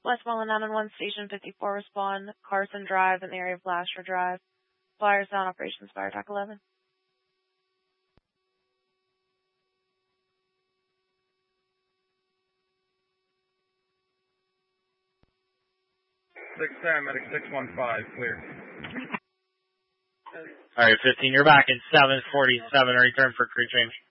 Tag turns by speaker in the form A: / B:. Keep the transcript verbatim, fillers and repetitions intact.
A: Westmoreland nine one one, Station fifty-four, respond. Carson Drive in the area of Blaster Drive. Flyers down, Operations Fire Attack eleven.
B: six ten, medic six one five, clear.
C: Alright, fifteen, you're back in seven forty-seven, return for crew change.